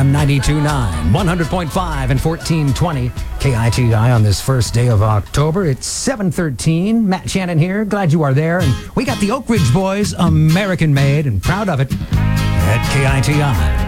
FM 92.9, 100.5 and 1420 KITI on this first day of October. It's 7:13. Matt Shannon here. Glad you are there. And we got the Oak Ridge Boys, American made and proud of it at KITI.